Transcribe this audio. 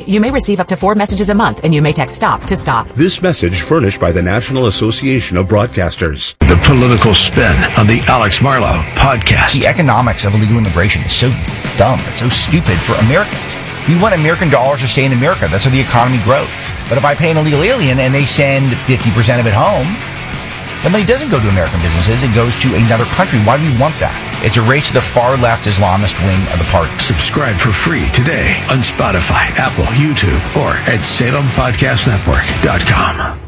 Additionally, you may receive up to 4 messages a month, and you may text STOP to stop. This message furnished by the National Association of Broadcasters. The political spin on the Alex Marlow podcast. The economics of illegal immigration is so dumb. It's so stupid for Americans. We want American dollars to stay in America. That's how the economy grows. But if I pay an illegal alien and they send 50% of it home, the money doesn't go to American businesses. It goes to another country. Why do we want that? It's a race to the far-left Islamist wing of the party. Subscribe for free today on Spotify, Apple, YouTube, or at SalemPodcastNetwork.com.